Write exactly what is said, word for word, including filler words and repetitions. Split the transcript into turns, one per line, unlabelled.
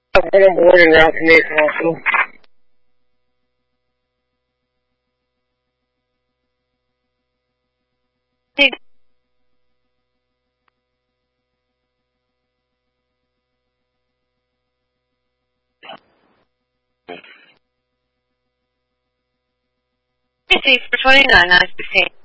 I've been on board and out to Nathan also.
Hey. Hey, for twenty-nine, nice to see you.